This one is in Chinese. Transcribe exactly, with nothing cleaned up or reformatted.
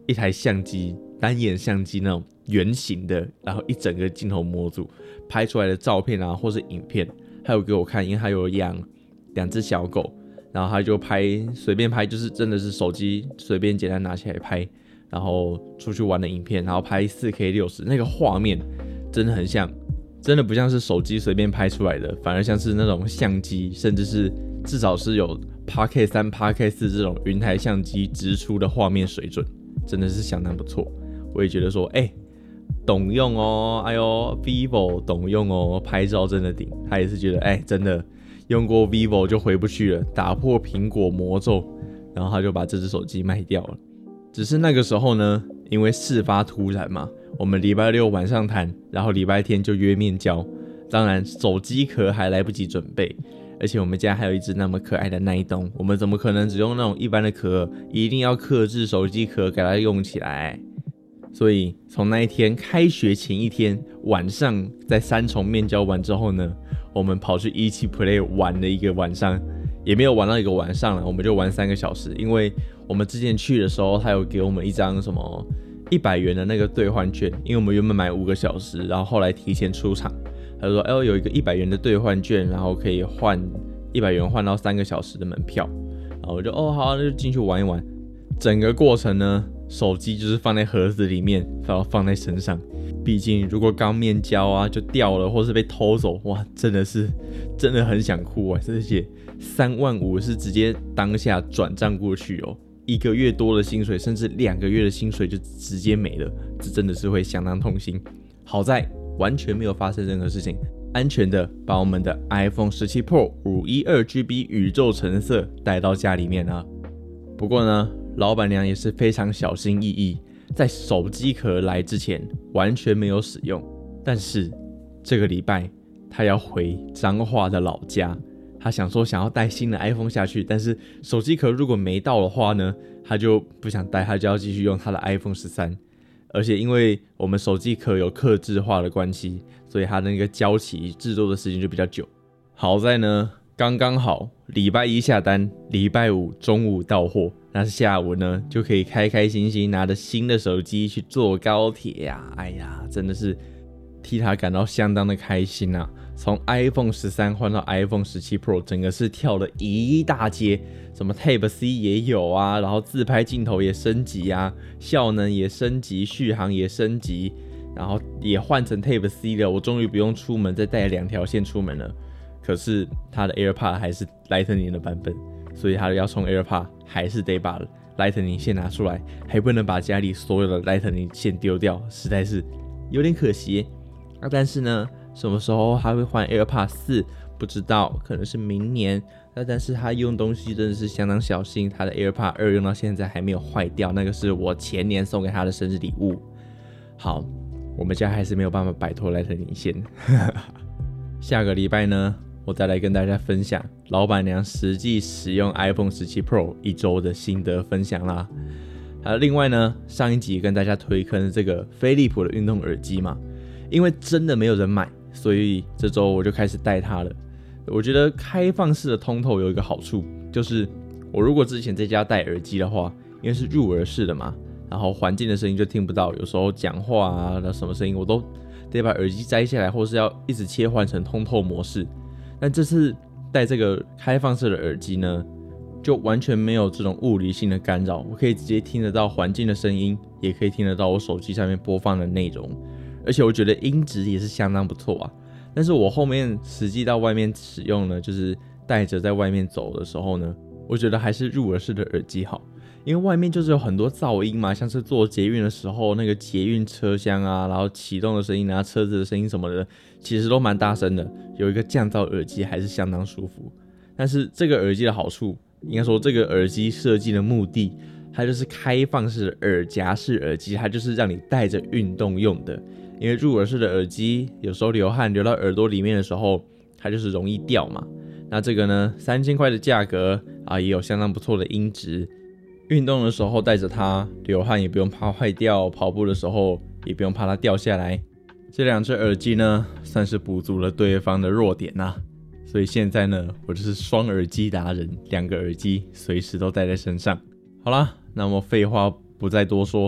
一台相机，单眼相机那种圆形的，然后一整个镜头模组拍出来的照片啊，或是影片，还有给我看，因为他有养两只小狗，然后他就拍随便拍，就是真的是手机随便简单拿起来拍，然后出去玩的影片，然后拍 四 K 六十，那个画面真的很像，真的不像是手机随便拍出来的，反而像是那种相机，甚至是至少是有 八 K 三、八 K 四 这种云台相机直出的画面水准，真的是相当不错。我也觉得说，哎、欸，懂用哦，哎呦 ，vivo 懂用哦，拍照真的顶。他也是觉得，哎、欸，真的用过 vivo 就回不去了，打破苹果魔咒，然后他就把这只手机卖掉了。只是那个时候呢，因为事发突然嘛，我们礼拜六晚上谈，然后礼拜天就约面交，当然手机壳还来不及准备。而且我们家还有一只那么可爱的奈东，我们怎么可能只用那种一般的壳？一定要客制手机壳给它用起来。所以从那一天开学前一天晚上，在三重面交完之后呢，我们跑去一期 Play 玩了一个晚上，也没有玩到一个晚上了，我们就玩三个小时。因为我们之前去的时候，他有给我们一张什么一百元的那个兑换券，因为我们原本买五个小时，然后后来提前出场。他就说：“哎、欸，有一个一百元的兑换券，然后可以换一百元换到三个小时的门票。”然后我就哦好，那就进去玩一玩。整个过程呢，手机就是放在盒子里面，然后放在身上。毕竟如果刚面交啊就掉了，或是被偷走，哇，真的是真的很想哭啊！而且三万五是直接当下转账过去哦，一个月多的薪水，甚至两个月的薪水就直接没了，这真的是会相当痛心。好在完全没有发生任何事情，安全的把我们的 iPhone 十七 Pro 五一二 G B 宇宙橙色带到家里面啊。不过呢，老板娘也是非常小心翼翼，在手机壳来之前完全没有使用。但是这个礼拜她要回彰化的老家，她想说想要带新的 iPhone 下去，但是手机壳如果没到的话呢，她就不想带，她就要继续用她的 iPhone 十三。而且因为我们手机壳有客制化的关系，所以它那个交期制作的时间就比较久。好在呢，刚刚好礼拜一下单，礼拜五中午到货，那下午呢就可以开开心心拿着新的手机去坐高铁呀、啊！哎呀，真的是替他感到相当的开心啊！从 iPhone 十三换到 iPhone 十七 Pro， 整个是跳了一大阶，什么 Type C 也有啊，然后自拍镜头也升级啊，效能也升级，续航也升级，然后也换成 Type C 了，我终于不用出门再带两条线出门了。可是他的 AirPod 还是 Lightning 的版本，所以他要充 AirPod 还是得把 Lightning 线拿出来，还不能把家里所有的 Lightning 线丢掉，实在是有点可惜。啊、但是呢，什么时候他会换 AirPod 四不知道，可能是明年。那但是他用东西真的是相当小心，他的 AirPod 二用到现在还没有坏掉，那个是我前年送给他的生日礼物。好，我们家还是没有办法摆脱 Lightning 线。下个礼拜呢，我再来跟大家分享老板娘实际使用 iPhone 十七 Pro 一周的心得分享啦。还有另外呢，上一集跟大家推坑这个飞利浦的运动耳机嘛，因为真的没有人买，所以这周我就开始带它了。我觉得开放式的通透有一个好处，就是我如果之前在家戴耳机的话，因为是入耳式的嘛，然后环境的声音就听不到，有时候讲话啊，什么声音我都得把耳机摘下来，或是要一直切换成通透模式。但这次戴这个开放式的耳机呢，就完全没有这种物理性的干扰，我可以直接听得到环境的声音，也可以听得到我手机上面播放的内容，而且我觉得音质也是相当不错啊。但是我后面实际到外面使用呢，就是带着在外面走的时候呢，我觉得还是入耳式的耳机好，因为外面就是有很多噪音嘛，像是坐捷运的时候那个捷运车厢啊，然后启动的声音啊，车子的声音什么的，其实都蛮大声的，有一个降噪耳机还是相当舒服。但是这个耳机的好处，应该说这个耳机设计的目的，它就是开放式的耳夹式耳机，它就是让你带着运动用的。因为入耳式的耳机有时候流汗流到耳朵里面的时候，它就是容易掉嘛。那这个呢，三千块的价格啊，也有相当不错的音质。运动的时候带着它，流汗也不用怕坏掉，跑步的时候也不用怕它掉下来。这两只耳机呢，算是补足了对方的弱点啊。所以现在呢，我就是双耳机达人，两个耳机随时都带在身上。好啦，那么废话不再多说，